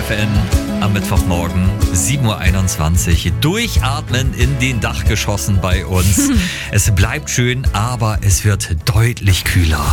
FFN am Mittwochmorgen, 7.21 Uhr. Durchatmen in den Dachgeschossen bei uns. Es bleibt schön, aber es wird deutlich kühler.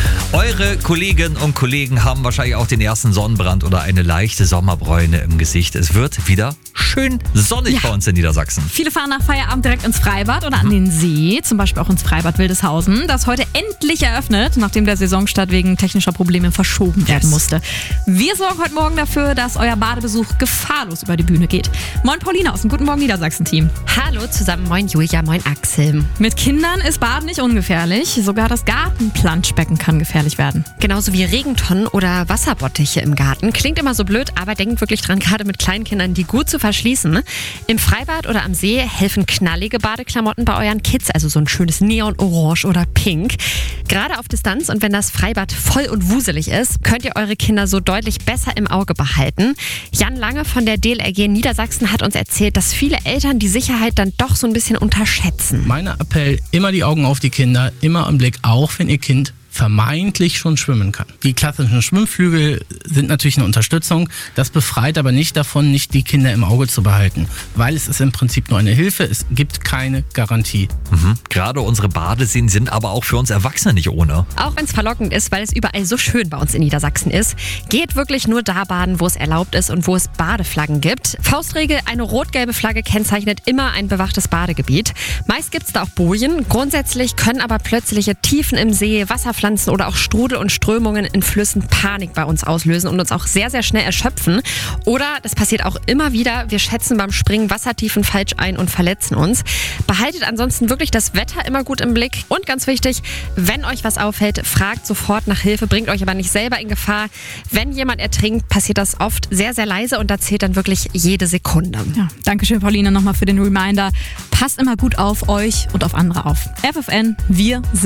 Eure Kolleginnen und Kollegen haben wahrscheinlich auch den ersten Sonnenbrand oder eine leichte Sommerbräune im Gesicht. Es wird wieder schön sonnig bei uns in Niedersachsen. Viele fahren nach Feierabend direkt ins Freibad oder an den See, zum Beispiel auch ins Freibad Wildeshausen, das heute endlich eröffnet, nachdem der Saisonstart wegen technischer Probleme verschoben werden musste. Wir sorgen heute Morgen dafür, dass euer Badebesuch gefahrlos über die Bühne geht. Moin Paulina aus dem Guten Morgen Niedersachsen-Team. Hallo zusammen, moin Julia, moin Axel. Mit Kindern ist Baden nicht ungefährlich, sogar das Gartenplanschbecken kann gefährlich werden. Genauso wie Regentonnen oder Wasserbottiche im Garten. Klingt immer so blöd, aber denkt wirklich dran, gerade mit Kleinkindern, die gut zu verschließen. Im Freibad oder am See helfen knallige Badeklamotten bei euren Kids, also so ein schönes Neon-Orange oder Pink. Gerade auf Distanz und wenn das Freibad voll und wuselig ist, könnt ihr eure Kinder so deutlich besser im Auge behalten. Jan Lange von der DLRG Niedersachsen hat uns erzählt, dass viele Eltern die Sicherheit dann doch so ein bisschen unterschätzen. Mein Appell, immer die Augen auf die Kinder, immer im Blick, auch wenn ihr Kind vermeintlich schon schwimmen kann. Die klassischen Schwimmflügel sind natürlich eine Unterstützung. Das befreit aber nicht davon, nicht die Kinder im Auge zu behalten, weil es ist im Prinzip nur eine Hilfe. Es gibt keine Garantie. Gerade unsere Badeseen sind aber auch für uns Erwachsene nicht ohne. Auch wenn es verlockend ist, weil es überall so schön bei uns in Niedersachsen ist, geht wirklich nur da baden, wo es erlaubt ist und wo es Badeflaggen gibt. Faustregel, eine rot-gelbe Flagge kennzeichnet immer ein bewachtes Badegebiet. Meist gibt es da auch Bojen. Grundsätzlich können aber plötzliche Tiefen im See, Wasserpflanzen oder auch Strudel und Strömungen in Flüssen Panik bei uns auslösen und uns auch sehr, sehr schnell erschöpfen. Oder, das passiert auch immer wieder, wir schätzen beim Springen Wassertiefen falsch ein und verletzen uns. Behaltet ansonsten wirklich das Wetter immer gut im Blick. Und ganz wichtig, wenn euch was auffällt, fragt sofort nach Hilfe, bringt euch aber nicht selber in Gefahr. Wenn jemand ertrinkt, passiert das oft sehr, sehr leise und da zählt dann wirklich jede Sekunde. Ja, Dankeschön, Paulina, nochmal für den Reminder. Passt immer gut auf euch und auf andere auf. FFN, wir sind